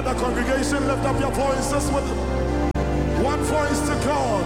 the congregation lift up your voices with one voice to God.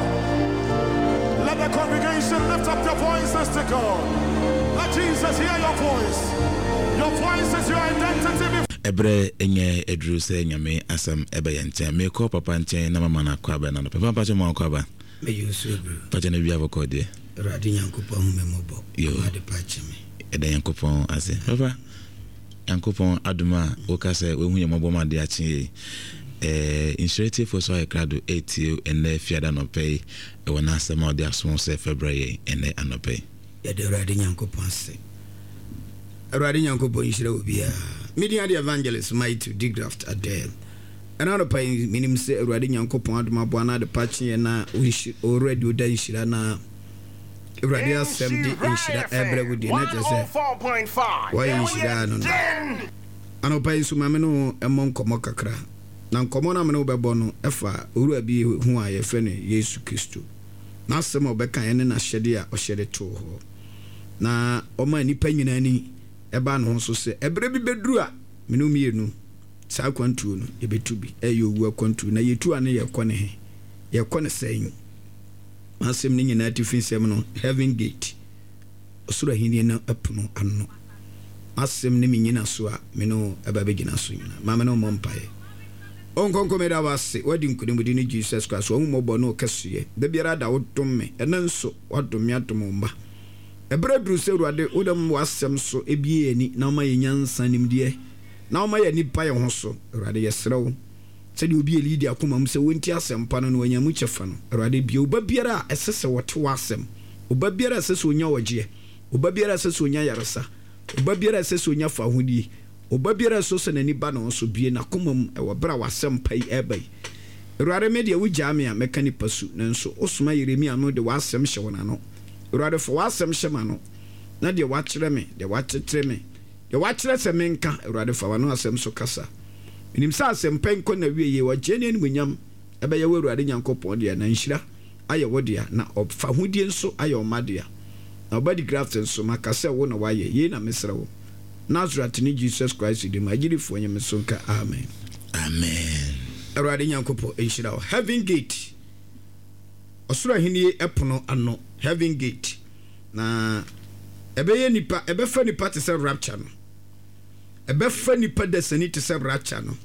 Let the congregation lift up your voices to God. Let Jesus hear your voice. Your voice is your identity. Ebre enye edru se nyame asam ebe yente me ko papa nchen na mama na kwa ba na papa pa che mo kwa ba me yusu bro pa che na bia boko de radi Nyankopon hume mobo ade pa che me eda Nyankopon ase papa Nyankopon aduma o ka se we hu ye mobo ma de achi initiative for so crowd 8 ene fiada no pay e wona asem o de aso se February ene anope ya de radi Nyankopon se radi Nyankopon yire obi a media the evangelist might to Digraft Adele. Another pay minim say already Nyankopon aduma boana de patch na already oda nshira na already asem di nshira ebre wudi na tese 4.5 why nshira no anopay su mame no emon komo kakra na nkomo na me no bebo no efa owura bi hu a ye fe ne Yesu Kristo na asem obeka ene na hyede a ohyede to ho na o ma nipa nyina ni eba no so se ebre bi bedru a menu mienu sa kwantu no ye betu bi eyo wu kwantu na yetu ane ye kone he ye kone sen asem ni nyina ti finsem no Heaven Gate osura hini na apuno anno asem ni nyina so a menu eba begina so nyina mama no mompae onkonko me da wase wadi nkudimudi ni Jesus Christ wo mmobɔ no kasuye da biara da wodom me enanso wadom me atomba ebra dru se ruade odam wasem so ebie ani na ma yenyansa nimdie na ma ye nipa ye ho so ruade yesrew se de obi elidi akoma mu se wonti asempa no wanyamu chefa no ruade bie oba biara esese wote wasem oba biara esese onya wagye oba biara esese onya yaresa oba biara esese onya fahudie oba biara so se nani ba no so bie na koma mu e wobra wasem pai ebai ruade media wugya me a mekani pasu nanso osuma Yeremia no de wasem hye wona no Urade for wasem shema no na de wakyere me de watetre me de wakyere se menka urade for wano asem so kasa nim sa asem penko na wieye wagye ne munyam ebe ye urade Nyankopon de na nhyira aye wodea na ofa hodie nso aye omadea na obadi graft nso makase wo na waye ye na mesra wo Nazareth ni Jesus Christ de magiri fo nyame so nka amen amen urade Nyankopon nhyira wo Heaven Gate osura hini epono ano Heaven Gate na ebeye nipa ebefa nipa te se rapture no ebefa nipa desani te se rapture no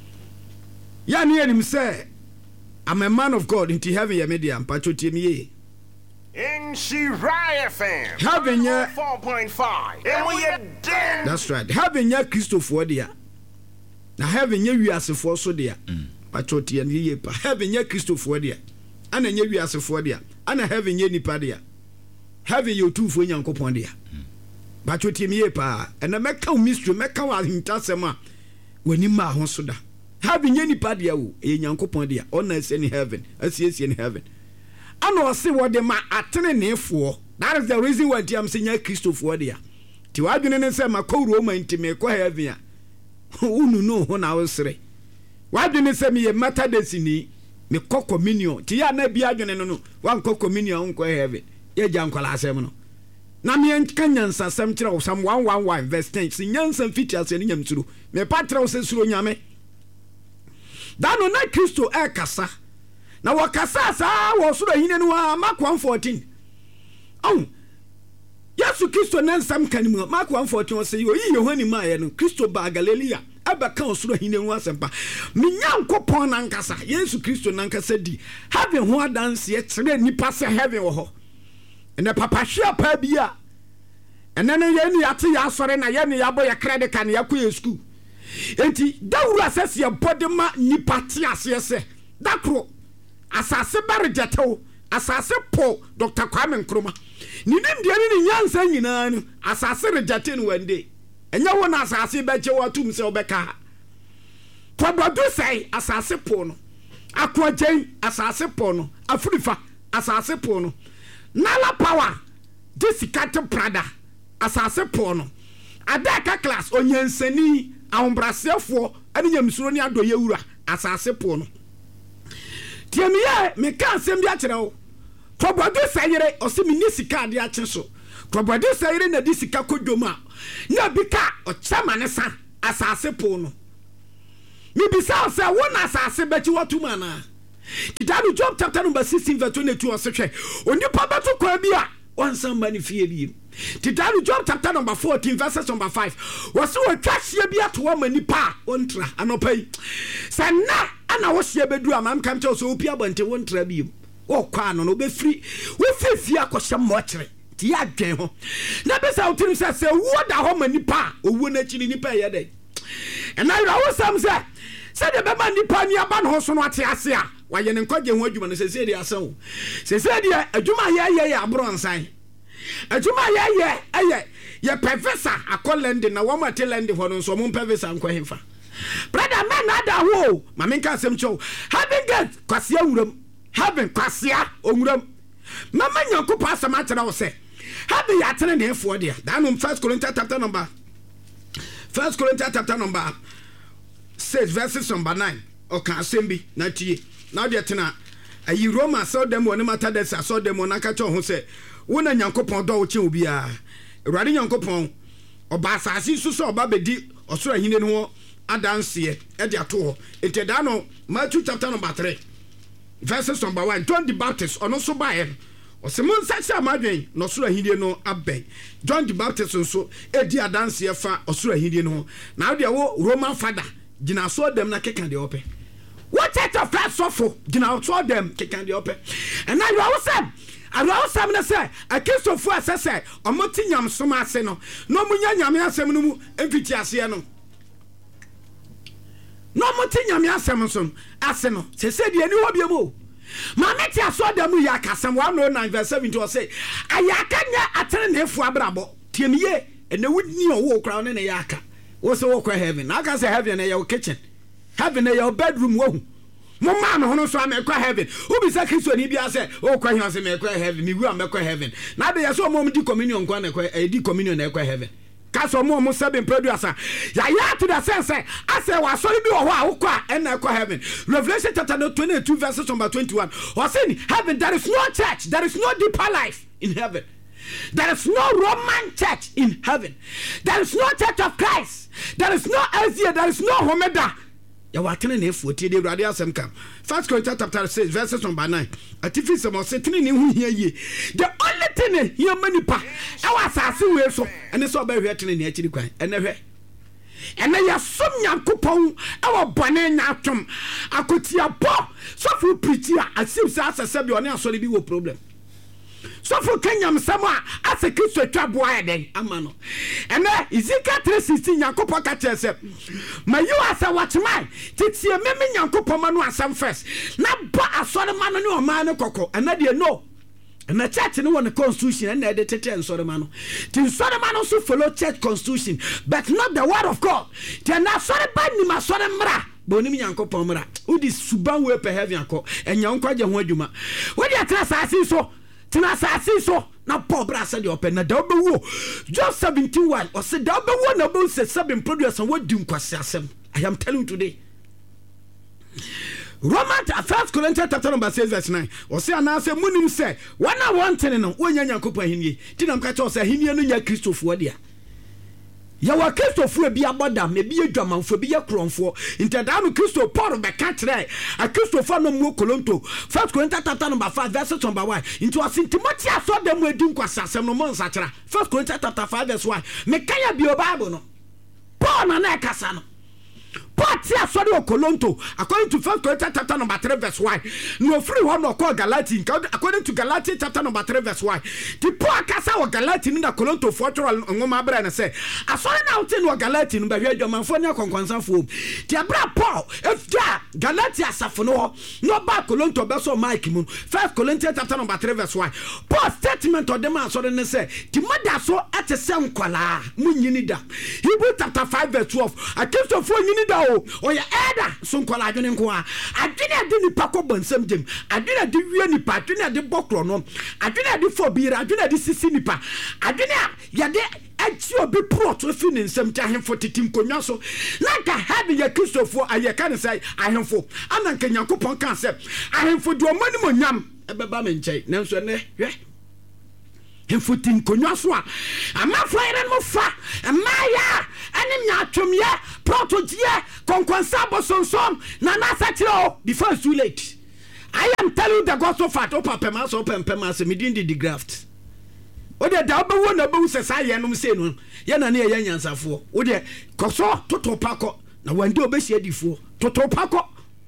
ya ne enim se I'm a man of God into heaven ya media mpacho tiemiye in Shiraya FM heaven ya 4.5 and we are dead. That's right heaven ya Christopher dia na heaven ya wiasefo so dia pacho tiemiye pa heaven ya Christopher dia ana nya wiasefo dia ana heaven ye nipa dia heaven ye otufo Nyankopon dia ba chotimie pa ena meka mystery meka wa hintasema wani ma ho so da heaven ye nipa dia wo ye Nyankopon dia ona ese ni heaven asiesie ni heaven ana ose wo de ma atene nefo that is the reason why I'm saying Christopher dia ti wadwene ne se makawro ma ntime ko heaven a unu no ho na wosre wadwene se me ye matter destiny me communion ti ya na bia adwene no wan communion nko heaven ye ja nkwala asem no na me kanyansa asem kire wo sam 111 verse 10 si nyansa fiti ase ni nyamturu me patra wo se suro nyame dano na Kristo e kasa na wakasa sa wo suro hine no Mark 1:14 Yesu Kristo na nsam kanimu Mark 1:14 wo se oyi Yohani ma ye no Kristo ba Galilea abaka osuro hine no asempa Nyankopon nankasa Yesu Kristo nankasa di heaven ho adanse ye kire nipa se heaven wo ho ene papa hwea pa bia ene ne ye ni ate ya asore na ye ni ya boye credit kan ya ko school enti dawuru asase ye bodema nipa te ase se dakro asase barejetew asase po Dr. Kwame Nkrumah ni nim de ni nyansa nyina no asase rejete no wande enya wona asase beche watum se obeka pobodu sei asase po no akwajen asase po no afurifa asase po no nala power disikate prada asase po no adaka class onyansani awombrasefo ani nyamsuro ni adoye wura asase po no tiemiye me kan sem bia kire wo pobodu sayire osimi ni sika de ache so pobodu sayire na disika kodoma na bika o chama ne sa asase po no Mibisa say one asase beti watu mana. Titanu Job chapter number 16 verse 22 osehwe. Onipa beto kwa bia wansan mani fie bi. Titanu Job chapter number 14 verses number 5. Wasi watwahye bia to wa nipa ontra anopai. Sana ana wo hye bedu amam kam che so opi abante wontra bi. Wo kwa no be free. Wo fefia akoshe mochire. Ti adwen ho. Na be sa otirim se wo da ho manipa owo na chini nipa ye dey. And I will some say the Bama nipa ni aba no so no ate ase a wa ye ne nkwaje ho adwuma no se se dia asan se se dia adwuma ye abronsan adwuma ye professor akolende na wo matelende ho no so mo professor nkwahefa brother man ada ho ma men ka asem cho having get kwasia wuram having kwasia onwuram mama nyanko pa asem atena wo se having ya atene ne efo dia that no 1 Corinthians chapter number 6 verses number 9. Okay, assembly na tie. Now dey tena ayi Roma saw them one matter that saw them on aka cho ho say wona Nyankopon do wo che obi a Awurade Nyankopon oba asase so so oba bedi osoro ahine no ho adanse e de ato ho. Eteda no Matthew chapter number 3 verses number 1. John the Baptist ono so bae Osemon sacha amadwen no soro ahidie no aben John the Baptist nso edi adanse fa osoro ahidie no na de wo Roman father gina so dem na keka de ope what type of first sofo gina so dem keka de ope and now you awosam na say akisofo asese omoti nyam som ase no no munya nyame asem no mu emfiti ase no moti nyame asem som ase no se de ani ho biemo Mameti asoda mu ya kasam 109 verse 70 or say ayaka nya atene na efu abrabo tiemiye ene wudni owo kra ne yaka wo se wo kwa heaven na ka say heaven na your kitchen heaven na your bedroom wo mo ma no hono so amekwa heaven ubi sa Kristo ni bia say wo kwa hian say mekwa heaven mi wu amekwa heaven na be yeso mo di communion kwa na kwa di communion na kwa heaven kaso mo seven producer ya to the sense ase wa sorry bi wo a ukwa na kwa heaven Revelation chapter 22 verses number 21 or saying heaven there is no church, there is no deeper life in heaven, there is no Roman church in heaven, there is no church of Christ, there is no Asia, there is no Homeda. Ya watene na efuoti de Awurade asem kam 1 Corinthians chapter 6 verses number 9 atifi se mo setene ne hu hia ye the only thing here manipa e wa asase we so ene so ba hwe tene ne akiri kwan ene hwe ene ya som Nyankopon e wa bone nya atwom akotia bo so fu preach a asim sa asase bi one asori bi wo problem so for Kenya msama ase Kristo twa boa den amano ene Ezekiel 3:16 Nyankopon ka chese mayu asa watchman titie meme Nyankopon ma no asam first na ba asore ma no ne o ma ne kokko ene de no ene church ne won constitution ene de tete ensore ma no tin sore ma no so follow church constitution but not the word of God tin na sore ba ni ma sore mra bonim Nyankopon mra udi suban we pe heaven akọ enya nkwaje ho adwuma we de atra asase so tina asase so na Paul brasa de open na da obewo John 17:1 or say da obewo na bo se seven produce and what do nkwase asem. I am telling you today Romans 1 Corinthians chapter number 6 verse 9 or say anase munim say one na one ten no wonya Nyankopon ahenie tina mka cho say ahenie no nya Kristofo dia ya wa Kristofo bi aboda me bi adwamanfo bi ya kronfo intedano Kristo Paul be ka kire a Kristofo no mu Kolonto 1 Corinthians chapter number 5 verse number 1 into Timothy aso dem edi nkwasa asem no mo nsakira 1 Corinthians chapter 5 verse 1 me kan ya bi Bible no Paul na kasa no But here, sorry, Kolonto, according to 1 Corinthians chapter number 3 verse 1, no free one no call Galatians, according to Galatians chapter number 3 verse 1. The poor casa or Galatians in the Kolonto fortune and Ngoma and say, I saw an out in what Galatians, but your manfonia conquer fool. The Abra Paul, if that Galatia Safono, no back Kolonto Besso Mike Moon, 1 Corinthians chapter number 3 verse 1. Paul statement of the man so then say, the mother so at the same kola, Munida. Hebrew chapter 5 verse 12, I came to 4 Unida. O ya eda so nkola adwene nko a adwene de nipa ko bansam dem adwene de wie nipa adwene de bokro no adwene de fobira adwene de sisi nipa adwene ya de achi obi prot ofi ne nsam ta henfo titim konwa so nanka have ya Kristofo ayeka ne sai ahemfo ananka Nyankopon kan se ahemfo de omani monyam ebeba me nkyai nanso ne hwe Hemfutin konyoso amafo yere mo fa amaya ene nya atwomye prototie konkonsa bosonsom na nasatiro before it's too late. I am telling you the gospel fact. Pema so pema se medin di graft. O de da obawo na obawo se sa ye no se no. Ye na na ye nyansafo. O de koso toto pako na wande obehia difo. Toto pako.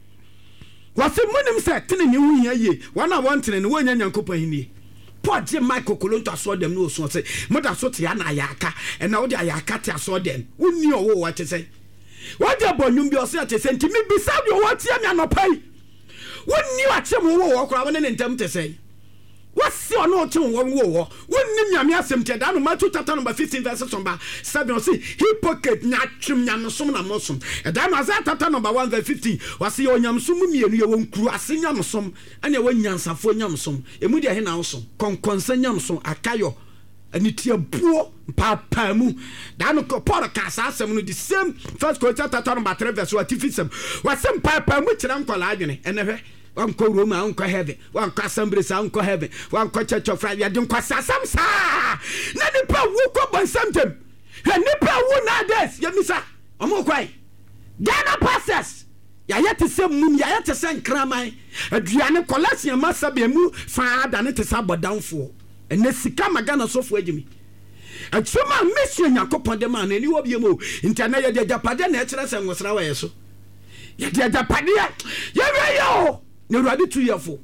Wase munim se tene ne hu hia ye. Wana wantene ne wonya nyankopɔ hini. Po je Michael Kolonto aso dem no so se. Moda so te ya na ayaka. E na wo de ayaka te aso dem. Wonni owo wa te se. Wo de bonum bi o se te se ntimi bisa de wo tie me anopai. Wonni wachem wo kora wone ne ntam te sei wasi ono chem wo wonni nyame asem te da no Matthew chapter number 15 verse number 7 say hypocrite nyatwem nyamsom na mosom e da no Isaiah chapter number 1 verse 15 wasi onyamsom mienu ye wonkuru ase nyamsom ane wanyansafo nyamsom emu de he na wosom konkonsa nyamsom akayo anitia buo papa mu da no Paul ka asem no the same First Corinthians chapter number 3 verse 27 wasem papa mu kira nkola adwene enehwe wanko Rome wanko heaven wanko assembly sa wanko heaven wanko church of Christ yadin kwasa samsa na nipa wu ko bonsamtem he nipa wu na des yemisa omo kwai Ghana pastors ya yete se mum ya yete se nkraman aduane kolasian masabe mu fa da ne te sa bodanfo ene sika magana sofo agimi atuma mission yakopon de man ni wo biemo intana ye de japade na ekere se ngosra wa yeso ye de japade ye yo ne ruade 2 years for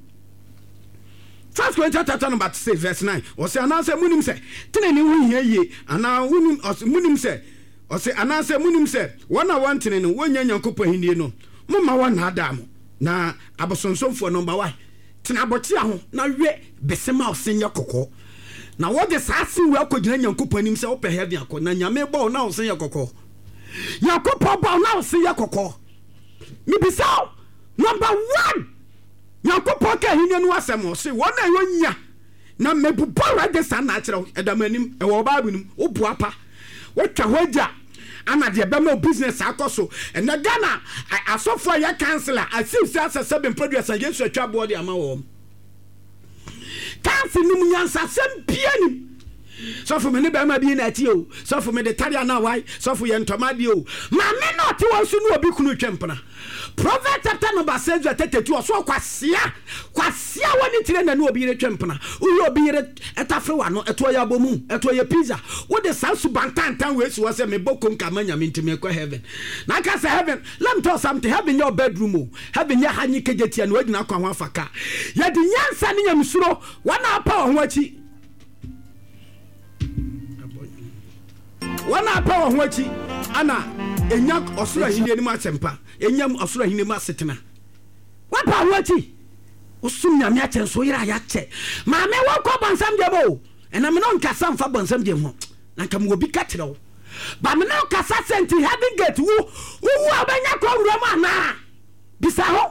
First Corinthians chapter number 6 verse 9 o se anase munim se tene ni hu hia ye ana wunim munim se o se anase munim se wona wantene no wonya nyankopɔ hinie no mumma wona adam na abosonsomfo number 1 tena abotia ho na we besema o senya kokɔ na wo de saasi we akogina nyankopɔ nim se wo pɛ heaven akɔ na nyame bɔ na wo senya kokɔ nyankopɔ bɔ na wo senya kokɔ mi bisa number 1 Nyankopɔ ka hinya no asɛm se wona yonya na mebubo register na akyerɛ edamanim e wo baabunum wo boapa wo twa hoja ana de bema business akoso and na Ghana asofo ya councilor asif asa 7 producer Yesu atwa board ama wo council nim nyansa sem pianim so for me ne bema bi na ti o so for me de taria na why so for ye ntomade o ma me not wo so no obi kunu twempena Proverbs chapter number 6 verse 32 so kwasia woni tire na no obi re twempena wo obi re etafre wa no eto ya bomu eto ya pizza wo de sansu bantantan we si wo se me bokom ka manya me ntime ko heaven na ka say heaven let me tell something heaven your bedroom o heaven ya hanyi kejetia na wadina kwa ho afaka ya di nyansa ne nyamsuro wana apa ho achi wana apa ho achi ana enya osura hinde ni ma sempa enyam osura hinde ma setena wapa ho achi usum nyame achen so yira ya che ma me wo ko bansam je bo ena me no nkasa mfa bansam je ho na kam obi ka kire wo ba me no kasa senti heaven gate wo abanya ko wura ma na bisa ho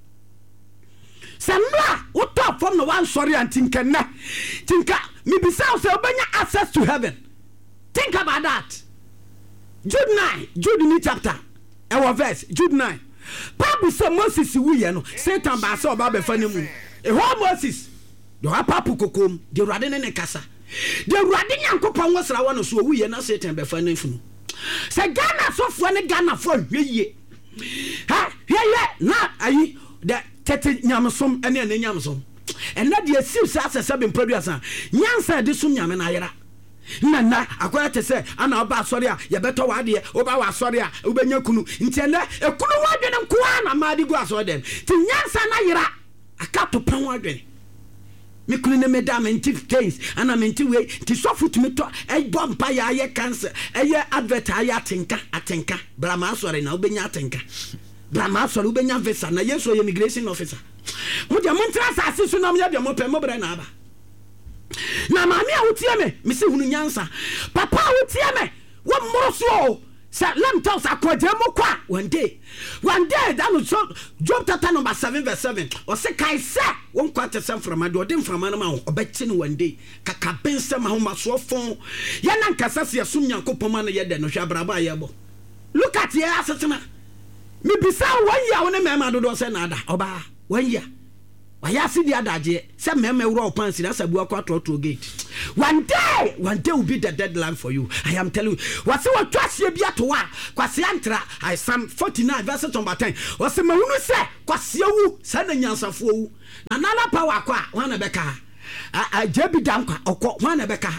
samla wo top from no one sorry antinka na tinka me bisa o se obanya access to heaven. Think about that. Jude ni chapter. Our verse, Jude 9. Bible say Moses we no. Satan ba say oba be fa nemu. E ho Moses. Do apapu kokom, de ruade ne kasa. De ruade nyankopon wosra wo no so we na Satan be fa nefunu. Say Ghana so fo ne Ghana fo hweye. Ha, ye na ayi de tete nyamsom ene nyamsom. And na de asiw sa asese producer. Nyansa de sum nyame na yera. Na akwara te se ana oba asori a ye beto wade oba wa asori a obenya kunu ntiene ekunu wadwene nkoa na madi gu asori dem ti nyansa na yera akato pan wadwene me kunu ne meda menti case ana menti we ti sofu tumi to e bompa ya ye cancer e ye advert ya atenka brama asori na obenya atenka brama asori obenya visa na yeso ye immigration officer mo de montra sa asisu na mo ye de mo pe mo bra na aba na mami a wotie me se hunu nyansa papa a wotie me wo mmoroso sa lem tell sa kwajemo kwa one day that was Job chapter number 7 verse 7 o se kai se won kwate sem from ade odin from na ma obechi ne one day kaka bensem ha ma so fon ya na nkasa se asum nyankopom na ye de no hwa braba ye bo look at here asetena me bisa one year won me ma dodo se na ada oba 1 year Wayasi the adaje, some meme raw pants in Asabu to gate. One day will be the deadline for you. I am telling you. What's what trust you be at wa? Quasiantra, I Psalm 49 verses number 10. What's the Maunu say? Quasiu, send a yansa for another power qua, one a beka. I jebi damka or one a beka.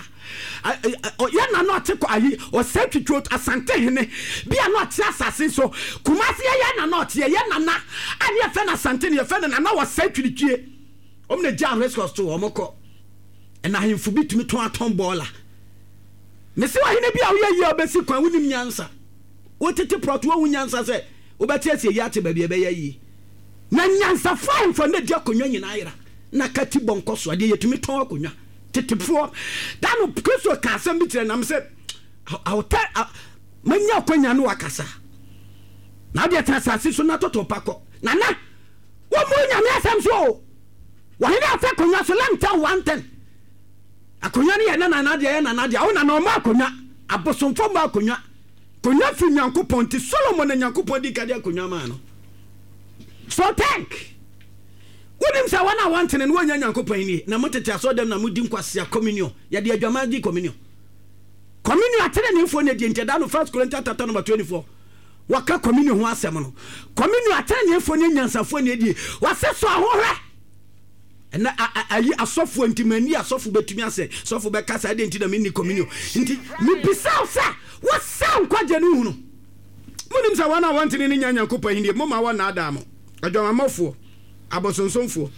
Yana not take or set to truth as Sante be a not assassin so Kumasia yana not yana and your fena Santini offended and I was set to the G. The jam rescos to Omoko and I am forbid me to a tombola. Missy, I be a year basic when we didn't answer. What did the proto win answer say? Obatia yati baby baby. Nanyansa fine from the Jaconin Ira. Nakati bonkoso, I did to me talk on ya. Titipo that no because we can send it and I'm said I'll tell Manya Konya no akasa. Now the assassin so not to Paco. Nana, what more than some so? Why not take on so long tell 110? A Konyani and Nadia and Nadia on a normal Konya, a bosom from Baconya. Konya from Yanko Ponti, Solomon and Yanko Ponti Cadia Konyamano. So thank. Wonim sa wana wanten no wanya nyankopan ni na motete aso dem na mudi nkwase communion ya de adwama di communion atene ne info ne di nteda no 1 Corinthians chapter number 24 waka communion ho asem no communion atene ne info ne nyansafo ne di wase so ahohwe na ayi asofo ntimani asofo betumi ase sofo be kasa de ntida mini communion nti mi bisau sa wasa nkwaje no hu no wonim sa wana wanten ne nyankopan ni mo ma wana adamo adwama mofo abosonsonfo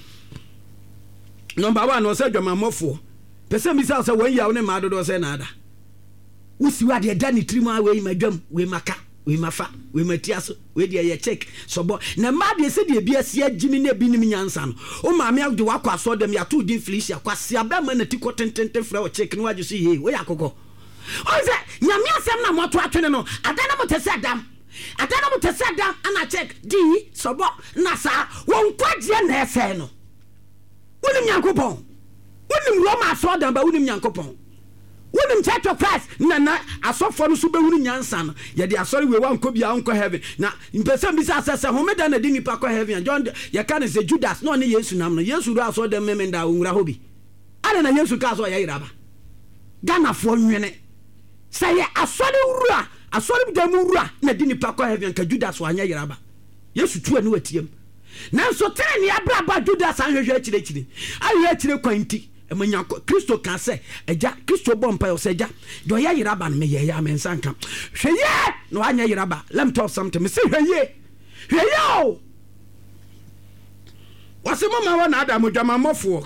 number 1 no say dwamamofo pese mi say wan yawo ne maadodo say na ada wusi wa de dani trima we madwam we maka we mafa we matiaso we de ye check so bo na ma de se de bia sia gimi na bi nim nyansa no o ma me de wakwa so dem ya to din felicia kwase abama na tiko tentente fra o check no waju so ye we yakoko o say nyame asem na moto atwene no adana mo tese adam Adana mutesada ana check di sobo nasa won kwaje na efe no wonim yankopon wonim Roma so dan ba wonim yankopon wonim Church of Christ na asofo no so be hunu nyansa no ye de asori we wan ko bia onko heaven na impesa bi sa sese homeda na di nipa ko heaven John ye kan say Judas no ne Yesu nam no Yesu ru aso dem memenda onwura hobi ale na Yesu ka so ye iraba Ghana fo nwene say asori wura asori demura na di nipa ko heaven ka Judas wanya yiraba Yesu tu anu atiem nanso tene ya braba Judas anhwehwe akire aye akire kwanti emanya Kristo ka se eja Kristo bompa yo se eja do ya yiraba na me ye ya mensanka hweye no anya yiraba let me tell something me say hweye o wasema ma wa na Adam dwamamofo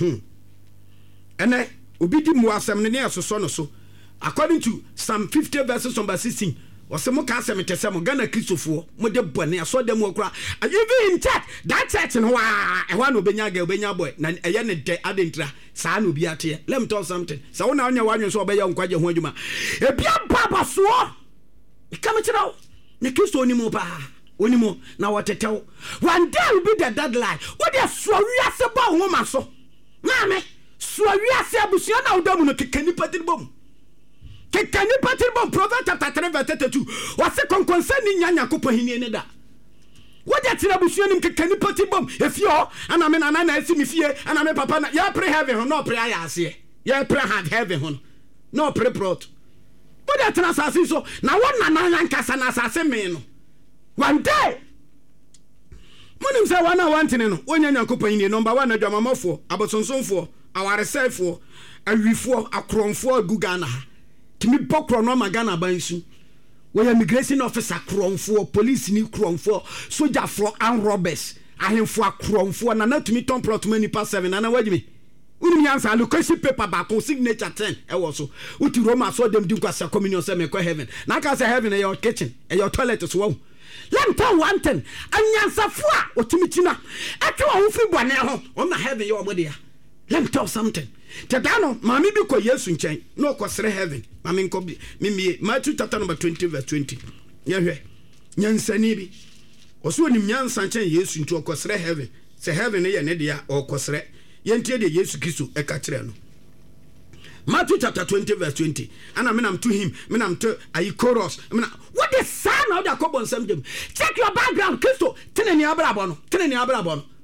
ene obi di mu asem ne asoso no so. According to Psalm 50 verses number 16, wasemo ka asem tesemo Ghana Kristofo mo de bone aso dem okra even in church that church no wa no benya boy na eye ne de adentra sa no bi ate. Let me tell something. Sa wona onya wanwe so obeya nkwaje ho adwuma e bia baba so e kam chirawo ne Kristo onimo ba onimo na wotetew one day will be the deadline. What dey so wiase ba ho ma so mame so wiase abusia na odamu no kekani patiribom Kekani patiribom Proverbs chapter 3 verse 32 wase konkonsa ni nyanya kopo hini ne da woja tira busuo nim kekani patiribom efio ana me nana na esi mi fie ana me papa na ya pray heaven ho no pray ayase ya pray have heaven ho no pray prot woja tira sase so na wona na yankasa na sase me no one day munim say wana wantene no onyanya kopo hini number 1 adwamamofo abosonsonfo awaresefo awifo akronfo agugana timi bokro no magana bansu we immigration officer kronfo police ni kronfo soldier for and robbers ahemfo akronfo na tumi ton plot many pass 7 na wajimi uni yansa allocation paper back on signature 10 e wo so uti Roma so dem di kwasa communion say me ko heaven na ka say heaven e your kitchen e your toilet so wo let me tell one thing anyansa fo a otimi tina atwa ho fi bone ho on na heaven your body let me tell something Tadano, mami bi ko Yesu nchen, no kwasere heaven. Mami nko bi, mimi Matthew chapter number 20 verse 20. Yehwe. Nyansani bi. Oso ni nyansa nchen Yesu ntu kwasere heaven. Se heaven ye ne dia o kwasere. Yentie de Yesu Kristo e ka kire no. Matthew chapter 20 verse 20. Ana menam to him, menam to Aikoros. What the son of the Kobon Samjem. Check your background, Kristo. Teneni abrabo no. Teneni abrabo no.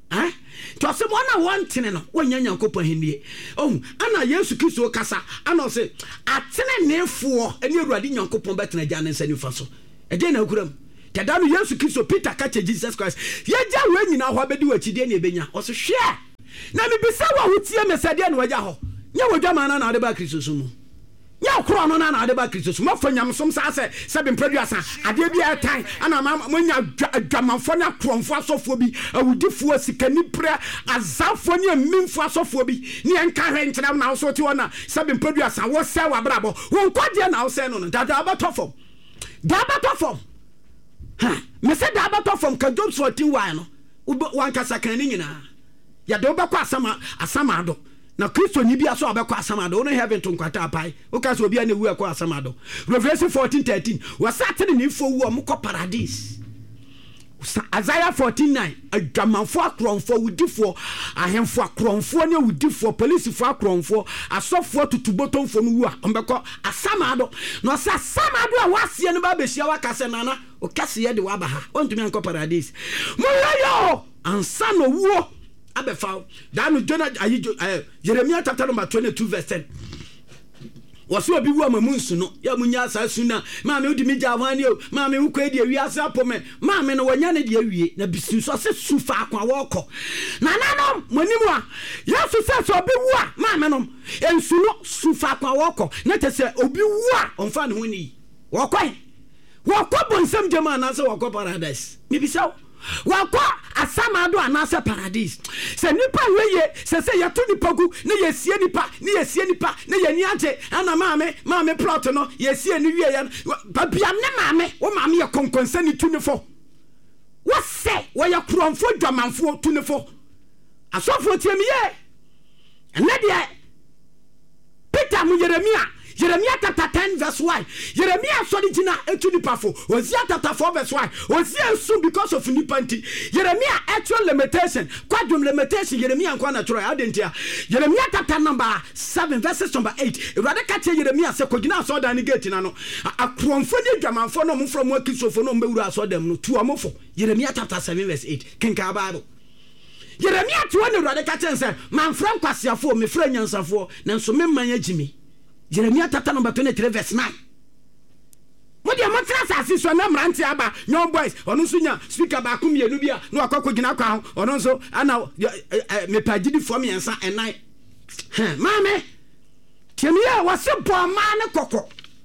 to se mo na wantene no wonya Nyankopon henie ana Yesu Kristo kasa ana se atene nefo ene Awurade Nyankopon betena gya ne nsani fa so eje na akuram tadano Yesu Kristo Peter kache Jesus Christ yeja we nyina ho abedi wachide ne ebenya oso hwe na mebisa wa hotie mesade na wagya ho nya wadwama na ade ba Kristo so mu nya kro no na ade ba Kristo so mafa nyamsom sa se be mpraduasa ade bia tan ana monya adwamanfo na kromfo asofo bi awudifo sikani pra azafo ne mmimfo asofo bi ne enka hwe nkyerem na so ti wona se be mpraduasa wo se wa brabo wo nkwadie na wo se no dada abatofom me said da abatofom ka Job 14:1 no wan kasa kan ni nyina ya de obekwa asamado na Kristo ni bia so obekwa asamado no heaven to nkwata apai o ka so obi na wu ekwa asamado Revelation 14:13 wasatene ni fo wu omko paradise Isaiah 14:9 adwamanfo akronfo wudifo ahemfo akronfo ne wudifo policefo akronfo asofo tutubotonfo no wu a ombeko asamado no sa asamado a wasie no ba behia wakase nana o kase ye de wa ba ha ontumi anko paradise moyo ansa no wu abefa danu Jeremiah chapter number 22 verse 10 waso obi wu amamunsu no ya munya asasu na maame odi meja awani o maame ukwe de wiase apome maame no wanya ne de awie na bisu so se sufa akwa woko na nanom monimu a Yesu se so obi wu a maame no ensu no sufa akwa woko na tese obi wu a onfa ne honi wokoi bonsam jema na se woko paradise mi bisaw wako asamado anase paradise se nipa weye se yato nipa gu ne yesie nipa ne yeni ante ana maame plot no yesie ni wie ya babia ne maame wo maame ye konkonsa ni tunefo wo se wo ya kromfo dwamanfo tunefo asofo tiemiye ene de Peter mu Jeremiah chapter 10 verse 1 Jeremiah so di jina etu nipa fo Hosea chapter 4 verse 1 Hosea so because of nipanti Jeremiah actual limitation kwadum limitation Jeremiah kwa natural adentia Jeremiah chapter number 7 verses number 8 Ewurade ka tie Jeremiah se kogina so da ni gate na no akronfo ni dwamanfo no mfro mu akisofo no mbewura so dem no tu amofo Jeremiah chapter 7 verse 8 kenka Bible Jeremiah to one Ewurade ka tie se manfra kwasiafo me fra nyansafo na nso memman agimi Jeremiah chapter number 23 verse 9. Modi amatrasa asiso na mranti aba young boys onu sunya speaker ba kum yenu bia no akoko gina kwa ho onu so ana me pagidi fo me ensa enai mame tiemiya wase bo ma ne kokko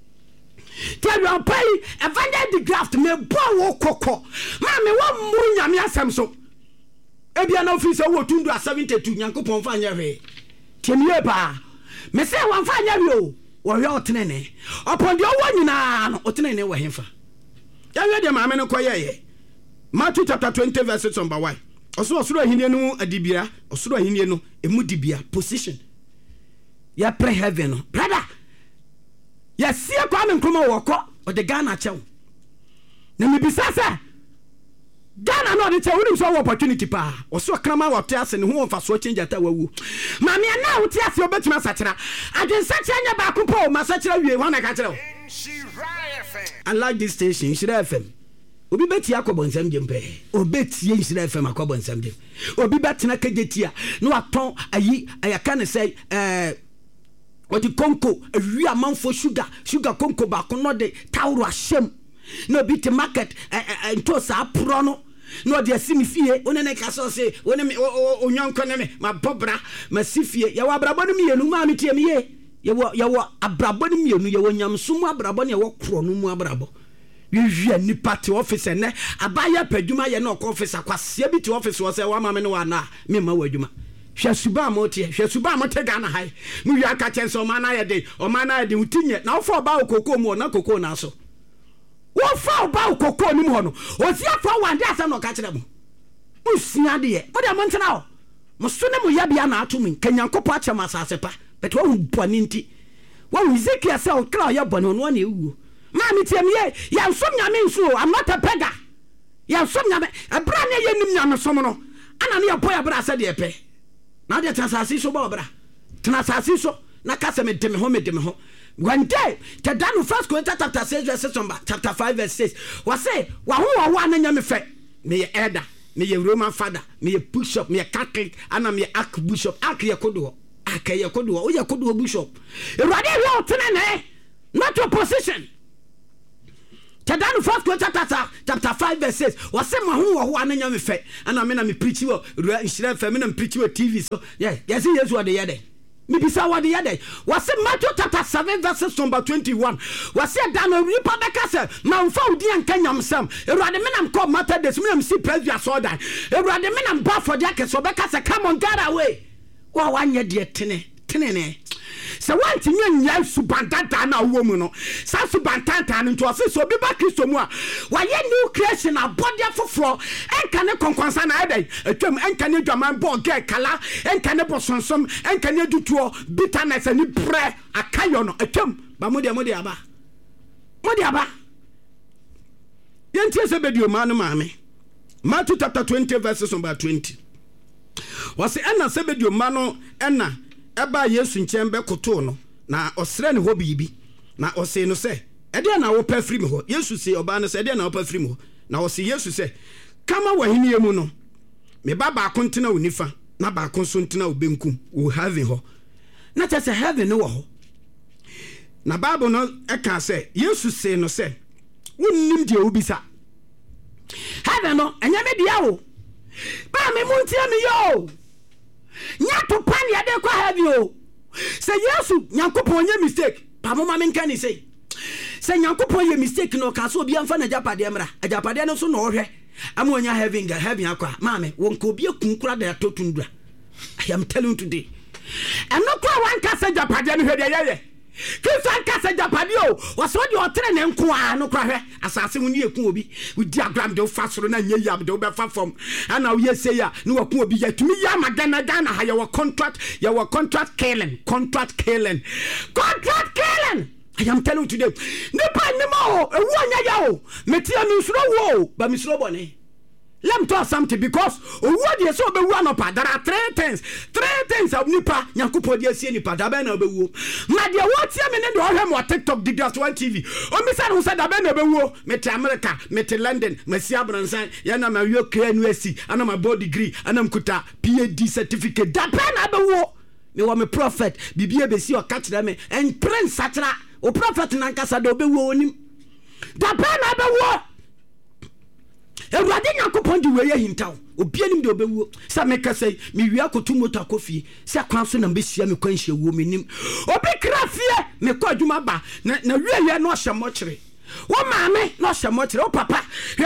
tiabi opai evangel the graft me bo wo kokko mame wo muru nyame asem so ebia na office wo tundu a 72 Nyankopon fa anya hwe tiemiya ba me say wan fa nya wi wo hwe otenene upon the owo nyina no otenene wo hemfa ya hwe de maame no koyeye Matthew chapter 20 verse number 1 osuro ahinie no adibia osuro ahinie no emu dibia position ya pre heaven no brother ya sie kwa me nkoma woko o de Ghana chew na me bisa se Ghana no de chew we so opportunity pa oso krama wo te ase ne ho mfa so change ata wawu ma me na wo te ase obetima sachera adensa chanya ba kupo ma sachera wie wana ka chero I like this station Nhyira FM obi beti akobo nsam jempe obetie Nhyira FM akobo nsam jem obi betena kagetia no aton ayi ayaka ne say odi konko awi amanfo sugar konko ba kono de tawro ahyem no bi te market into sa pro no de asimi fie onene ka so se oneme onyanko ne me ma bobra ma sifie ya wa abrabo ne mienu ma me tie me ye wo abrabo ne mienu ye wo nyamsum abrabo ne wo kro no mu abrabo wi ni party office ne abaya padwuma ye na office akwase bi te office wo se wa ma me no wa na me ma wa adwuma hwesuba mote Ghana hai mu wi aka chense o ma na ye de utinye na wo fa ba okoko mu na kokoko na so wo fa ba okoko ni mu ho no osia fa wande asa no ka kire mo usia de ye mo de mo ntena o mo so ne mo ya bia na atumi kanyankopo ache masase pa but wo boni nti wo Ezekiel say o kra ya boni no na ewu ma mi tie me ya nsom nyame nso I'm not a beggar ya nsom nyame abra ne ye nim nyame som no ana ne ya boy abra asa de epe na de tasasi so ba obra tasasi so na kasa me dem ho one day tadanu 1 Corinthians chapter 6 verse chapter 5 verse 6 was say wa ho wa na nyame fe me elder me ye Roman father, me ye bishop, me ye Catholic, and I'm ye archbishop, Akiakodo, Akayakodo, Oyakodo bishop. Erade yo tenene, not your position. Tadano 1 Corinthians chapter 5 verse 6. Wase mahu ananya me fe. And me preach you instead fe me preach you TV so. Yeah, yes what the yede. Me bisa what the yede. Wase Matthew chapter 7 verse number 21. Wase dano ripa beka se manfa odi anka nyamsam. Erade me nam call matter this me see president so dan. Erade me nam ba for the so beka se come on get away. Wa wanye de tene. So one thing you subantanta na woman no sa subantanta nto ose so bi ba Kristo mu a wa ye new creation abode afoforo enka ne konkonsa na ede atwam enka ne dwaman bo ge kala enka ne bosonsom enka ne dutuo bitterness ani pre akayo no atwam ba mode aba yentie se bedio ma no maame Matthew chapter 20 verses number 20 was ena se bedio ma no ena eba Yesu nchembe koto no na osre ne ho bibi na ose no se ede na wo pa firi me ho Yesu se oba no se ede na wo pa firi me ho na ose Yesu se kama wahini emu no me baba akontena onifa na ba akonso ntena obenkum wo heaven ho na tese heaven no ho na Bible no eka se Yesu se no se wonnim de obisa heaven no enya me dia wo ba me muntia me yo nyato pan ya de kwa have you say Yesu Nyankopon ye mistake pa mo ma menka ni say Nyankopon ye mistake no ka so obi amfa na japade mra ajapade no so no ohwe amonya heaven akwa maame wonko obi akunkura da totundura. I am telling you today and no kwa wan ka say japade no hwe de ye Kristo ka say japade o waso de otere ne nko a no kwa hwe asase woni ekun obi we diagram de fasoro na nye yab de be fa form ana we say ya no wakun obi ya tumi ya magana ha ya contract killing. I am telling you today nipa ni mo ewu anya ya o metia mi suro wo ba mi suro bone. Let me tell you something because what you so be one up. There are three things of nipa Nyankopon dey see nipa da be na be wo. Ma dey what ya me ne do hwe mo TikTok Digas One TV. O mi say no say da be na be wo. Me te America, me te London, me si abransan, ya na ma wi KNUSC, ana ma board degree, ana mkuta PhD certificate. Da be na be wo. Me wa me prophet, bibie be si o ka kire me en prince satra. O prophet nankasa do be wo onim. Da be na be wo. Ewade Nyankopon di we hintaw obianim de obewuo sa meka say me wi akotu moto akofie se kwan so na besia me kwan hye wo menim obi krafie me ko adwuma ba na wiye no hyemokyere wo maame no hyemokyere wo papa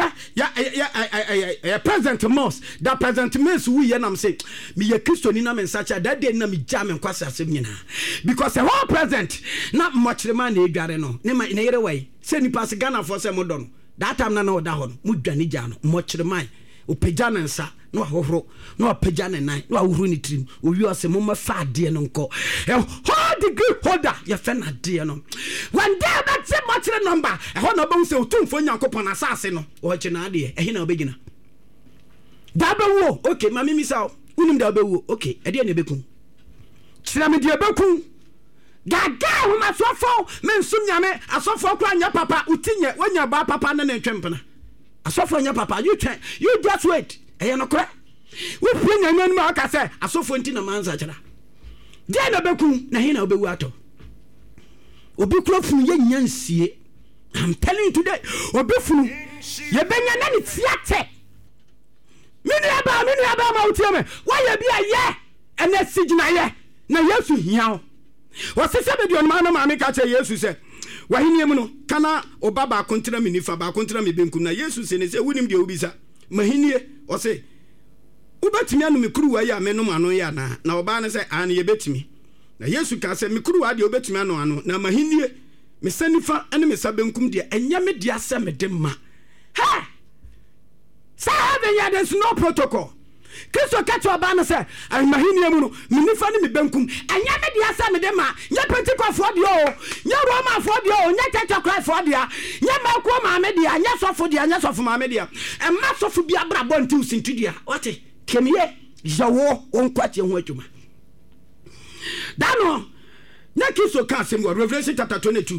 ya present most that present means wu ye nam say me ye Kristoni na me nsacha that day na me ja me kwasa asem nyina because the whole present na mokyere man na edware no ne yere wai se ni pass Ghana for se modon that time na oda ho mu dwane gya no mokyere man opagya ne nsa no ahohoro no opagya ne nan no ahohoro ne trim owi ose mo mafa ade no nko hold degree holder ye fe na ade no one day that say mokyere number ho na obo se otumfo Nyankopon asase no o kye na ade ehe na obegina da bewo okay mami misao unim da bewo okay ade na bekun kyerɛ me de bekun gaga homa sofo mensum nyame asofo kwa nya papa utinye wanya ba papa na ntwempena asofo nya papa you just wait eya no kra we pie nya nya ma aka se asofo nti na manza kyera de na beku na he na obewu ato obi kro funu ye nyansie. I'm telling you today obi funu ye benya na ni tiate mini aba ma utie me why ye bia ye ena sigina ye na Yesu hiao wasese be dion ma na ma me ka che Yesu se wahini emu no kana obaba akontra me nifa ba akontra me benkum na Yesu se ne se wunim de obisa mahinie o se ubetimi anu me kuruwa ya me no anu ya na oba ne se an ye betimi na Yesu ka se me kuruwa de obetimi anu na mahinie me sanifa ene me sabenkum de enya me de ase me de ma ha sa have there's no protocol. Kristo kacho abana se mahini emu no minifa ni me benkum anya me dia sa me de ma nya Pentecost for de o nya Roma for de o nya Church of Christ for de nya makwo ma me dia nya sofo de nya sofo ma me dia e ma sofo bia brabo nti usintu dia wate kemiye jawo on kwate ho atuma dano na Kristo ka sem go Revelation chapter 22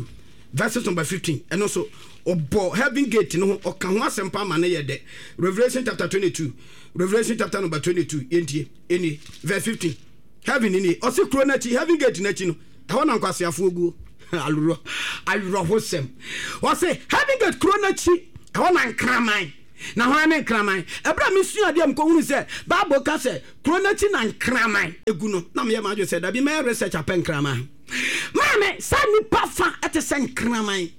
verses number 15 and also obo heaven gate no oka ho asempa ma na ye de Revelation chapter 22 Revelation chapter number 22 enti verse 15 heaven ni o se kro na chi heaven gate na chi no e ho na nkwasiafo ogu aluro hosem o se heaven gate kro na chi e ho na nkraman na ho na nkraman ebra mi sua de am ko hunu se Bible ka se kro na chi na nkraman egu no na me ma jo se da bi me research apen nkraman mame sani pafa ete sen kraman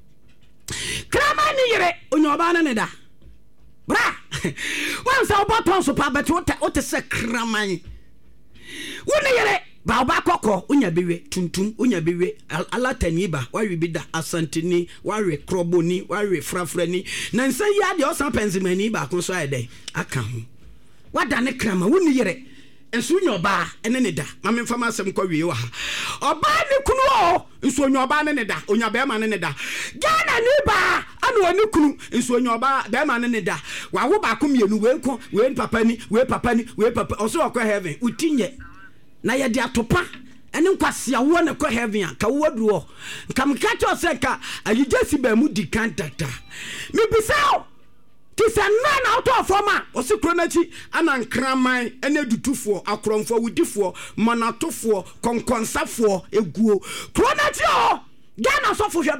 ni yere onyoba na ne da bra wan sa obaton so pa bet wote se kraman woni yere ba oba kokko onya bewe tuntum onya bewe alatani ba wawe bi da asantini wawe kroboni wawe frafrani na nsa ya de osan penzimani ba ko so ayede aka ho wada ne kraman woni yere enso nyoba ene ne da ma me fama asem kwa wie wa ha oba ne kunu o enso nyoba ne da onya be ma ne da gana ni ba anu ani kunu enso nyoba be ma ne da wa wo ba ko mienu we papa ni oso okwa heaven utinye na ye de atopa ene nkwase awo ne kwa heaven a ka wo duro kam ka cho se ka ayigesi ba mu di kantata mi bisao kisa nana out of forma o se kronachi ana nkraman ene dutufo akromfo wudifo manatofo konkonsafo eguo kronachi o gana so fo hwe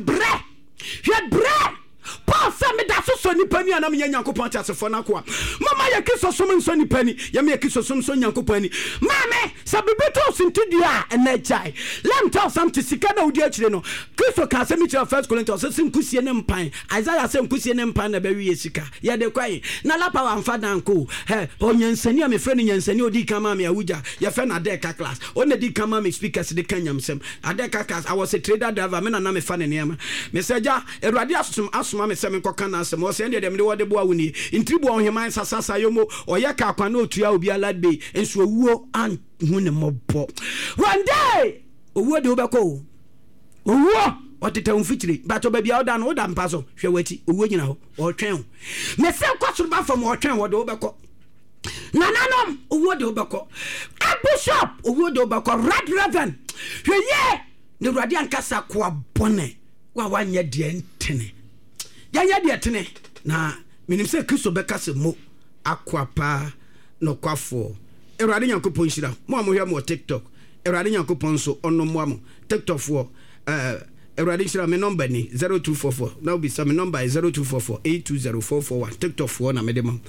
bre Paul said me da so ni pani ana me Nyankopon tiasefo na ko mama ye kiso so me so ni pani ye me kiso so Nyankopon ni mame sabibeto sintudia ena chai let me tell something sika na odi akire no kiso ka se me tell first Corinthians so nkusie ne mpan Isaiah se nkusie ne mpan na ba wi sika ye de kwai na lapa wa mfa danko he onyansani a me frɛ ni nyansani odi kama me awuja ye frɛ na deka class on di kama me speakers de kanyam sem adeka class I was a trader driver me na me fa ne nema me seja Erade asoma me se me koka na asem o se ende dem de wode bo awuni intribu ohheman sasasa yomo oye ka akwa na otua obi aladbe enso owuo an hu ne mobo one day owuo de obeko owuo oteta mfitiri bato ba bia oda no oda mpaso hwe wati owuo nyina ho otwen me se kwaso ba fam otwen wode obeko nananom owuo de obeko bishop owuo de obeko red raven hwe ye ne Erade ankasa kwa bone wa wanya de ntene yanya de tene na minim se Kristo beka se mo akwapa no kwafo Erade Nyankopon hira mo amohia mo TikTok Erade Nyankopon so ono mo am TikTok fo Erade hira me number ni 0244 now be some number is 0244820441 TikTok fo na me de mam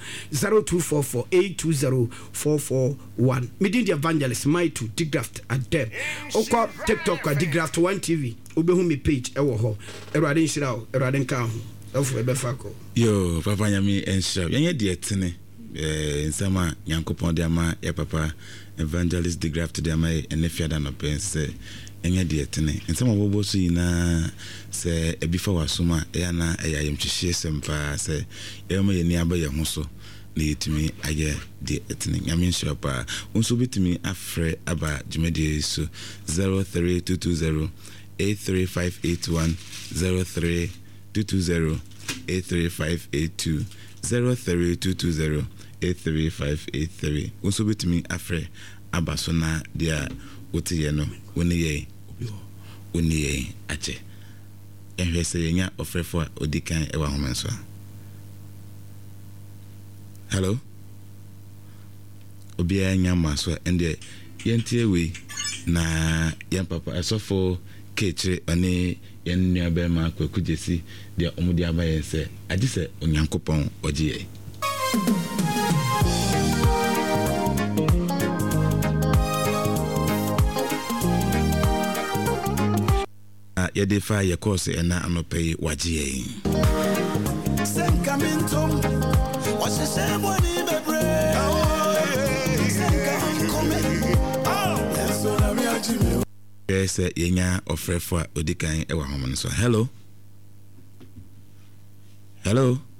0244820441 me di evangelist my to Digraft Adem oko TikTok Digraft 1 TV obehu me page e wo ho Erade hira o Erade nka ho ofu ebe fako yo papa nyami ensha yanye de tene nsama Nyankopon de ama ya papa evangelist Digraft de ama enefiada no pense enye de tene nsama bobo so yina se ebifa wasoma ya na ayayem hwehye sempa se ema ye ni aba ye ho so na yetimi aye de tene nyame nsha pa unso bitimi afre aba jumede so 03220 83581 03220-83582 03220-83583 unso bitimi afre abasona dia wotiye no woni ye ache enhwese yenya ofrefo odikan ewa homenso hello obia nya maso ende yentie we na yan papa esofo keche ani yan nua be ma kwakujesi dia omudi abaye se agise Onyankopon ogiye ya defa ya course ena anopai wagiye senkamintom wasesebo ni bebre yes yenya ofrefo odikan ewa homo so hello